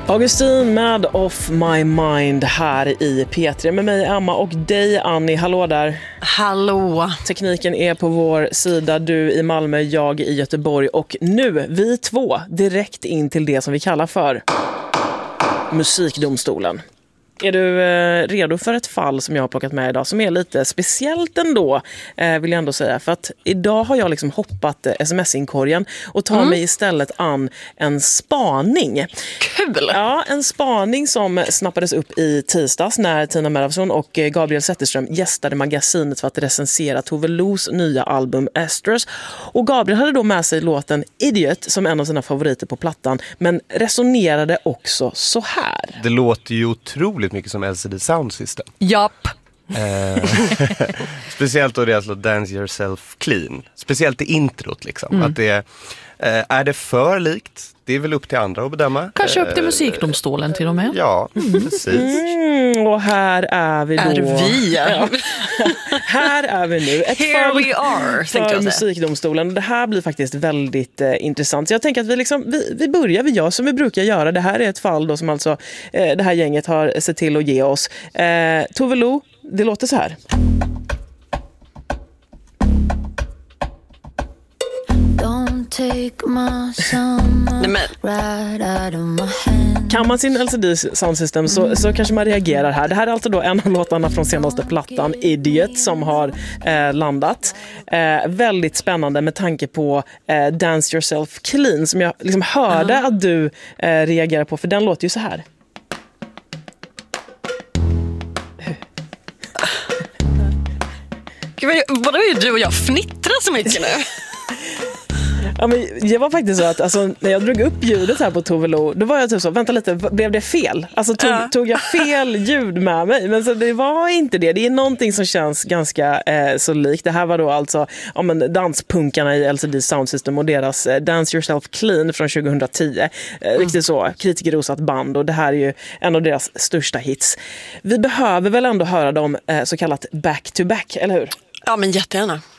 Augustin med Off My Mind här i P3 med mig Emma och dig Annie. Hallå där. Hallå. Tekniken är på vår sida, du i Malmö, jag i Göteborg och nu vi två direkt in till det som vi kallar för Musikdomstolen. Är du redo för ett fall som jag har plockat med idag som är lite speciellt ändå, vill jag ändå säga. För att idag har jag liksom hoppat sms-inkorgen och tar mig istället an en spaning. Kul! Ja, en spaning som snappades upp i tisdags när Tina Melvson och Gabriel Zetterström gästade magasinet för att recensera Tove Los nya album Esters. Och Gabriel hade då med sig låten Idiot som en av sina favoriter på plattan, men resonerade också så här. Det låter ju otroligt mycket som LCD Sound System. Japp. Speciellt då deras låt Dance Yourself Clean. Speciellt i introt liksom. Att det är det för likt? Det är väl upp till andra att bedöma. Kanske upp till Musikdomstolen till och med. Ja, precis. Och här är vi då. Ja. Här är vi nu. Ett Here we are, för Musikdomstolen. Det här blir faktiskt väldigt intressant. Så jag tänker att vi börjar, vi gör som vi brukar göra. Det här är ett fall då som alltså det här gänget har sett till att ge oss. Tove Lo, det låter så här. Kan man sin LCD Sound System så kanske man reagerar här. Det här är alltså då en av låtarna från senaste plattan Idiot som har landat. Väldigt spännande med tanke på Dance Yourself Clean som jag liksom hörde att du reagerar på, för den låter ju så här. Vadå är du och jag fnittrar så mycket nu? Ja, men det var faktiskt så att alltså, när jag drog upp ljudet här på Tove Lo, då var jag typ så, vänta lite, blev det fel? Alltså tog jag fel ljud med mig? Men så det var inte det. Det är någonting som känns ganska så likt. Det här var då alltså danspunkarna i LCD Sound System och deras Dance Yourself Clean från 2010. Riktigt så, kritikerrosat band, och det här är ju en av deras största hits. Vi behöver väl ändå höra dem så kallat back to back, eller hur? Ja, men jättegärna.